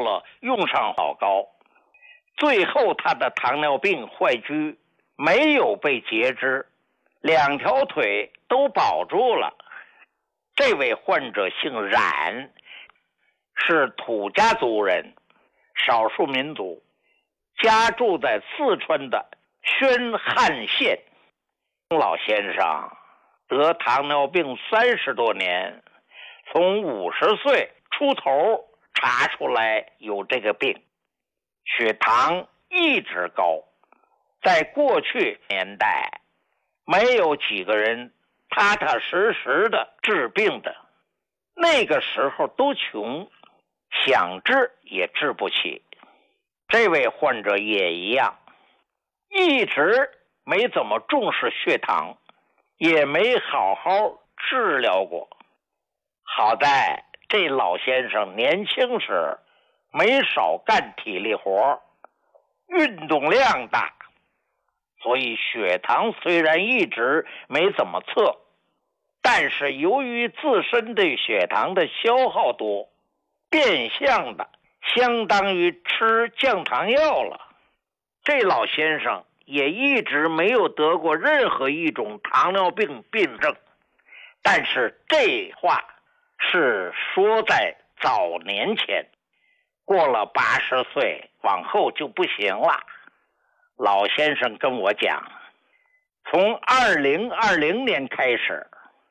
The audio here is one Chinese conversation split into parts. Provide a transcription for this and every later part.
了用上老高，最后他的糖尿病坏疽没有被截肢，2条腿都保住了。这位患者姓冉，是土家族人，少数民族，家住在四川的宣汉县。老先生得糖尿病30多年，从50岁出头查出来有这个病，血糖一直高。在过去年代，没有几个人踏踏实实的治病的，那个时候都穷，想治也治不起。这位患者也一样，一直没怎么重视血糖，也没好好治疗过。好在这老先生年轻时没少干体力活，运动量大，所以血糖虽然一直没怎么测，但是由于自身对血糖的消耗多，变相的相当于吃降糖药了。这老先生也一直没有得过任何一种糖尿病病症，但是这话是说在早年前，过了80岁往后就不行了。老先生跟我讲，从2020年开始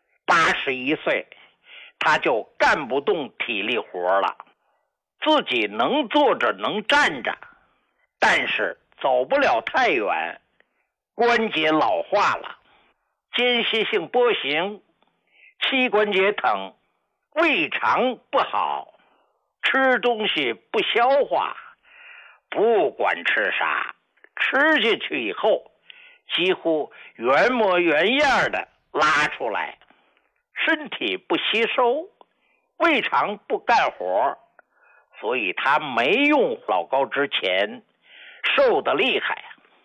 ，81岁他就干不动体力活了，自己能坐着能站着，但是走不了太远，关节老化了，间歇性跛行，膝关节疼，胃肠不好，吃东西不消化，不管吃啥，吃进去以后几乎原模原样的拉出来，身体不吸收，胃肠不干活，所以他没用老高之前瘦得厉害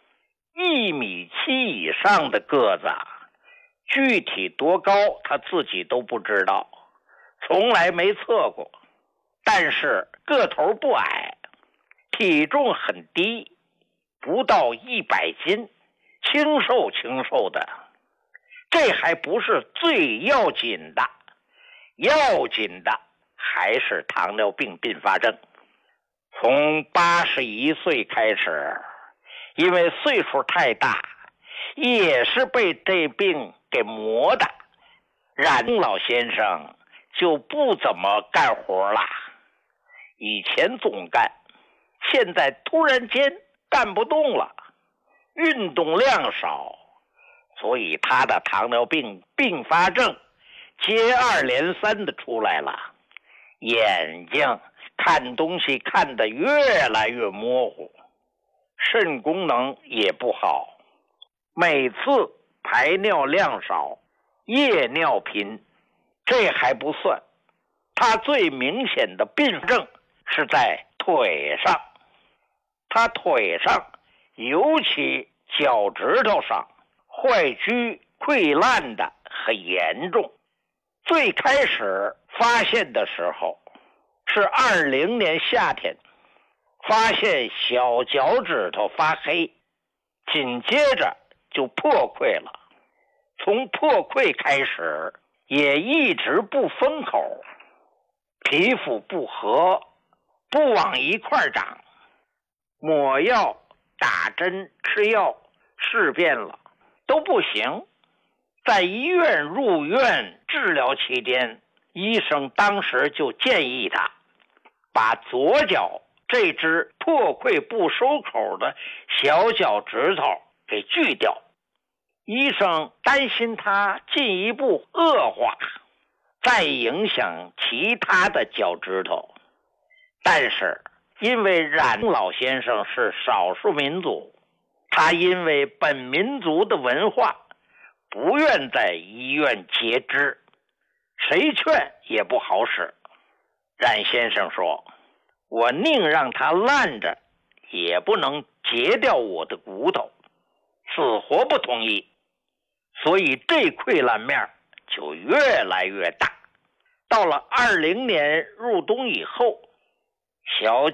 ，1.7米以上的个子，具体多高他自己都不知道，从来没测过，但是个头不矮，体重很低，不到100斤，清瘦的。这还不是最要紧的，要紧的还是糖尿病并发症。从81岁开始，因为岁数太大，也是被这病给磨的，冉老先生就不怎么干活了。以前总干，现在突然间干不动了，运动量少，所以他的糖尿病并发症接二连三的出来了，眼睛看东西看得越来越模糊，肾功能也不好，每次排尿量少，夜尿频。这还不算，他最明显的病症是在腿上，他腿上尤其脚趾头上坏疽溃烂的很严重。最开始发现的时候是20年夏天，发现小脚趾头发黑，紧接着就破溃了。从破溃开始也一直不封口，皮肤不和，不往一块长，抹药打针吃药试遍了都不行。在医院入院治疗期间，医生当时就建议他把左脚这只破溃不收口的小脚趾头给锯掉。医生担心他进一步恶化，再影响其他的脚趾头。但是因为冉老先生是少数民族，他因为本民族的文化不愿在医院截肢，谁劝也不好使。冉先生说，我宁让他烂着，也不能截掉我的骨头，死活不同意。所以这溃烂面就越来越大。到了20年入冬以后，小